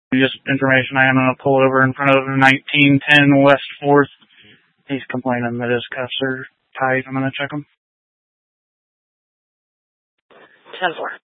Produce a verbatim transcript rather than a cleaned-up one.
just information. I am going to pull over in front of nineteen ten West fourth. He's complaining that his cuffs are tight. I'm going to check them. ten four.